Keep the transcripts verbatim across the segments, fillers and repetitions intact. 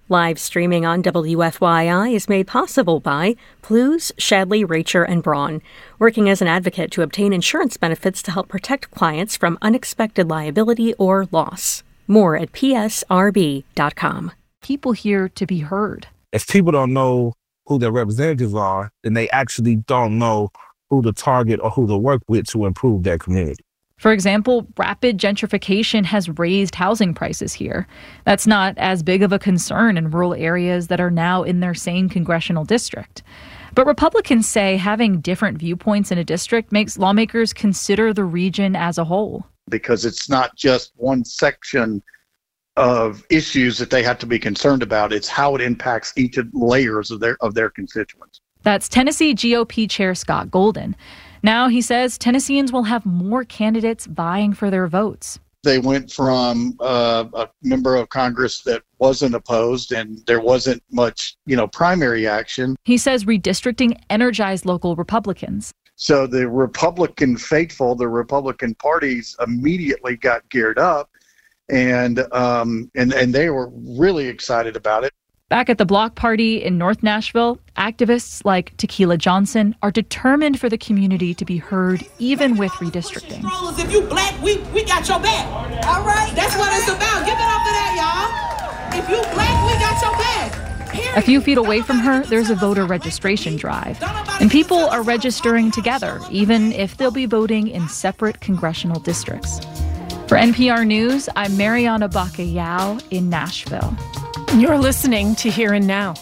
Live streaming on W F Y I is made possible by Plews, Shadley, Racher, and Braun, working as an advocate to obtain insurance benefits to help protect clients from unexpected liability or loss. More at P S R B dot com. People here to be heard. If people don't know who their representatives are, then they actually don't know who to target or who to work with to improve their community. For example, rapid gentrification has raised housing prices here. That's not as big of a concern in rural areas that are now in their same congressional district. But Republicans say having different viewpoints in a district makes lawmakers consider the region as a whole. Because it's not just one section of issues that they have to be concerned about. It's how it impacts each of the layers of their of their constituents. That's Tennessee G O P Chair Scott Golden. Now, he says Tennesseans will have more candidates vying for their votes. They went from uh, a member of Congress that wasn't opposed and there wasn't much, you know, primary action. He says redistricting energized local Republicans. So the Republican faithful, the Republican parties immediately got geared up, and um, and and they were really excited about it. Back at the block party in North Nashville, activists like Tequila Johnson are determined for the community to be heard, even with redistricting. If you black, we, we got your back. All right? That's what it's about. Give it up for that, y'all. If you black, we got your back. Period. A few feet away from her, there's a voter registration drive. And people are registering together, even if they'll be voting in separate congressional districts. For N P R News, I'm Mariana Bacallao in Nashville. You're listening to Here and Now.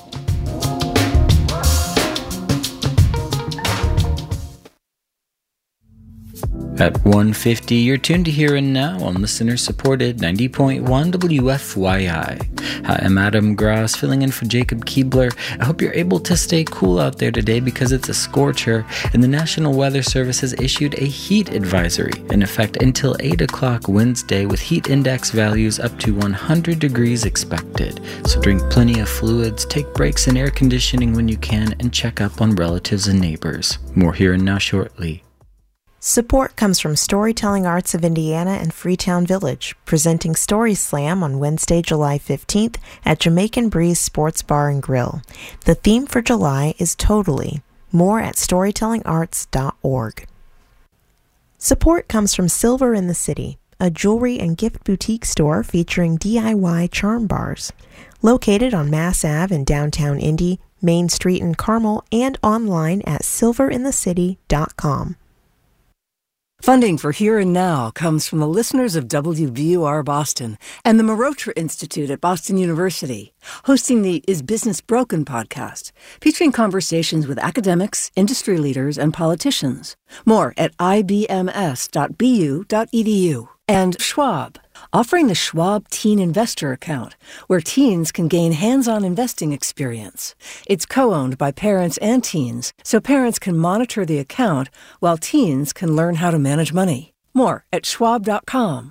At one fifty, you're tuned to Here and Now on listener-supported ninety point one W F Y I. Hi, I'm Adam Gross, filling in for Jacob Keebler. I hope you're able to stay cool out there today because it's a scorcher, and the National Weather Service has issued a heat advisory in effect until eight o'clock Wednesday with heat index values up to one hundred degrees expected. So drink plenty of fluids, take breaks in air conditioning when you can, and check up on relatives and neighbors. More Here and Now shortly. Support comes from Storytelling Arts of Indiana and Freetown Village, presenting Story Slam on Wednesday, July fifteenth at Jamaican Breeze Sports Bar and Grill. The theme for July is Totally. More at storytelling arts dot org. Support comes from Silver in the City, a jewelry and gift boutique store featuring D I Y charm bars. Located on Mass Ave in downtown Indy, Main Street in Carmel, and online at silver in the city dot com. Funding for Here and Now comes from the listeners of W B U R Boston and the Marotra Institute at Boston University, hosting the Is Business Broken podcast, featuring conversations with academics, industry leaders, and politicians. More at I B M S dot B U dot E D U. And Schwab, offering the Schwab Teen Investor Account, where teens can gain hands-on investing experience. It's co-owned by parents and teens, so parents can monitor the account while teens can learn how to manage money. More at schwab dot com.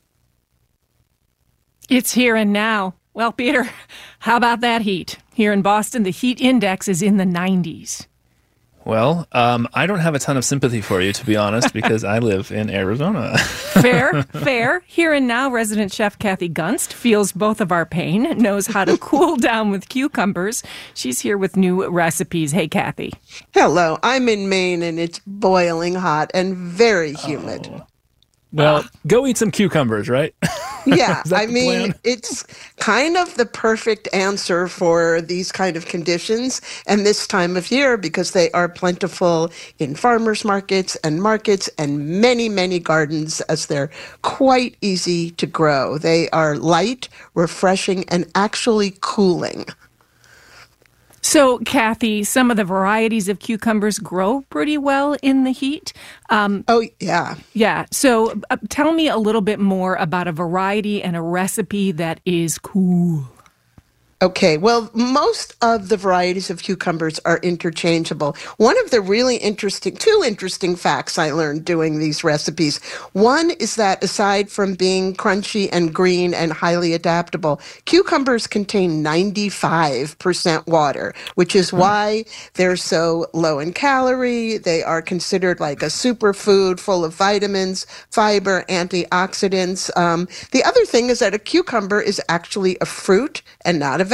It's Here and Now. Well, Peter, how about that heat? Here in Boston, the heat index is in the nineties. Well, um, I don't have a ton of sympathy for you, to be honest, because I live in Arizona. Fair, fair. Here and Now, resident chef Kathy Gunst feels both of our pain, knows how to cool down with cucumbers. She's here with new recipes. Hey, Kathy. Hello. I'm in Maine, and it's boiling hot and very humid. Oh. Well, go eat some cucumbers, right? Yeah, I the mean, plan? it's kind of the perfect answer for these kind of conditions and this time of year because they are plentiful in farmers markets and markets and many, many gardens as they're quite easy to grow. They are light, refreshing, and actually cooling. So, Kathy, some of the varieties of cucumbers grow pretty well in the heat. Um, oh, yeah. Yeah. So uh, tell me a little bit more about a variety and a recipe that is cool. Okay, well, most of the varieties of cucumbers are interchangeable. One of the really interesting, two interesting facts I learned doing these recipes. One is that aside from being crunchy and green and highly adaptable, cucumbers contain ninety-five percent water, which is why they're so low in calorie. They are considered like a superfood full of vitamins, fiber, antioxidants. Um, the other thing is that a cucumber is actually a fruit and not a